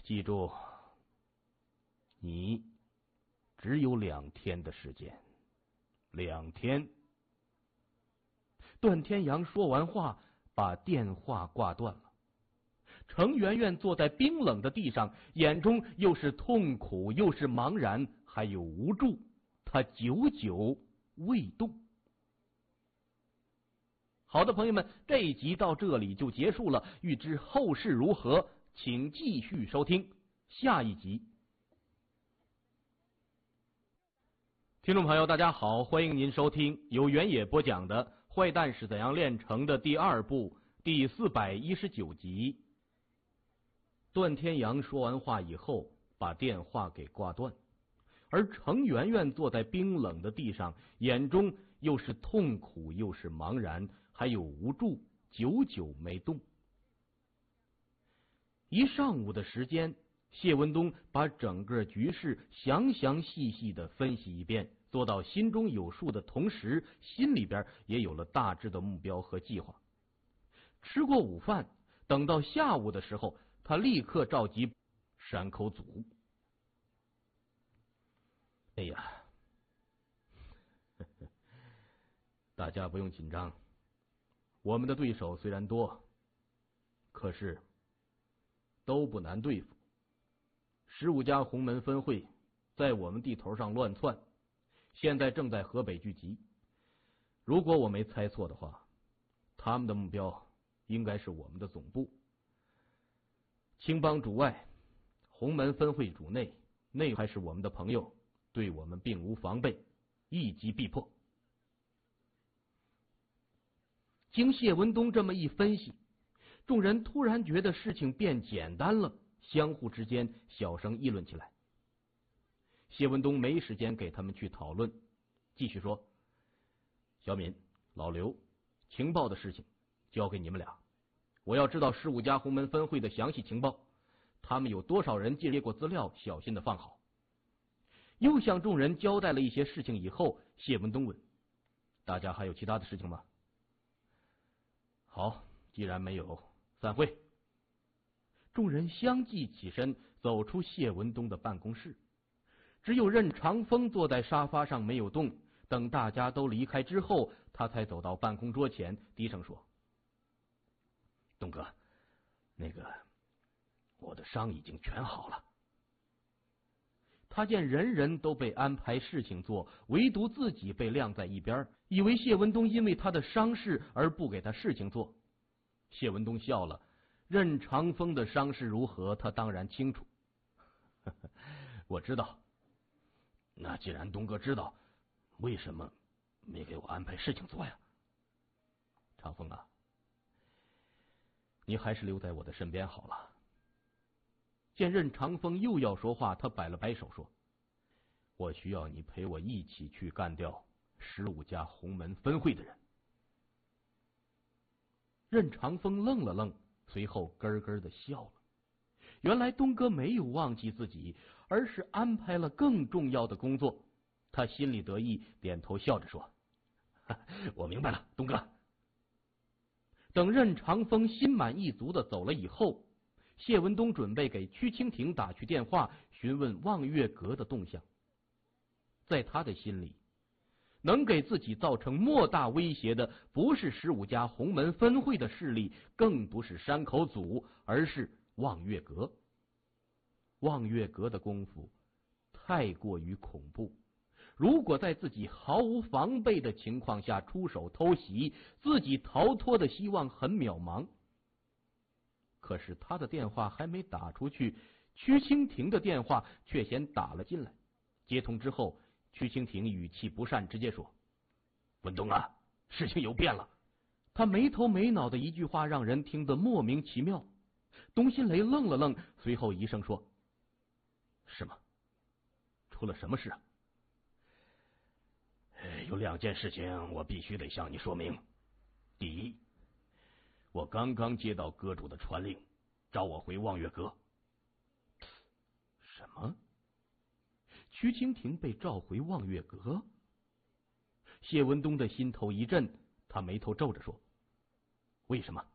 记住，你只有2天的时间，2天。段天阳说完话，把电话挂断了。程媛媛坐在冰冷的地上，眼中又是痛苦，又是茫然，还有无助。她久久未动。好的，朋友们，这一集到这里就结束了。欲知后事如何，请继续收听下一集。听众朋友，大家好，欢迎您收听由原野播讲的《坏蛋是怎样炼成的》第2部第419集。段天阳说完话以后，把电话给挂断，而程媛媛坐在冰冷的地上，眼中又是痛苦，又是茫然，还有无助，久久没动。一上午的时间，谢文东把整个局势详详细细的分析一遍，做到心中有数的同时，心里边也有了大致的目标和计划。吃过午饭，等到下午的时候，他立刻召集山口组。哎呀，大家不用紧张，我们的对手虽然多，可是都不难对付。15家洪门分会在我们地头上乱窜，现在正在河北聚集。如果我没猜错的话，他们的目标应该是我们的总部。青帮主外，洪门分会主内，内还是我们的朋友，对我们并无防备，一击必破。经谢文东这么一分析，众人突然觉得事情变简单了，相互之间小声议论起来。谢文东没时间给他们去讨论，继续说：小敏、老刘，情报的事情交给你们俩，我要知道15家洪门分会的详细情报，他们有多少人借过资料，小心的放好。又向众人交代了一些事情以后，谢文东问：大家还有其他的事情吗？好，既然没有，散会。众人相继起身，走出谢文东的办公室。只有任长风坐在沙发上没有动，等大家都离开之后，他才走到办公桌前，低声说：东哥，我的伤已经全好了。他见人人都被安排事情做，唯独自己被晾在一边，以为谢文东因为他的伤势而不给他事情做。谢文东笑了，任长风的伤势如何，他当然清楚。我知道。那既然东哥知道，为什么没给我安排事情做呀？长风啊，你还是留在我的身边好了。见任长风又要说话，他摆了摆手说：我需要你陪我一起去干掉15家洪门分会的人。任长风愣了愣，随后咯咯的笑了。原来东哥没有忘记自己，而是安排了更重要的工作。他心里得意，点头笑着说：我明白了，东哥。等任长风心满意足的走了以后，谢文东准备给曲蜻蜓打去电话，询问望月阁的动向。在他的心里，能给自己造成莫大威胁的，不是15家洪门分会的势力，更不是山口组，而是望月阁。望月阁的功夫太过于恐怖，如果在自己毫无防备的情况下出手偷袭，自己逃脱的希望很渺茫。可是他的电话还没打出去，曲蜻蜓的电话却先打了进来。接通之后，曲蜻蜓语气不善，直接说：文东啊，事情有变了。他没头没脑的一句话让人听得莫名其妙。东新雷愣了愣，随后一声说：是吗？出了什么事啊？有2件事情我必须得向你说明。第一，我刚刚接到阁主的传令，召我回望月阁。什么？曲蜻蜓被召回望月阁？谢文东的心头一震，他眉头皱着说：为什么？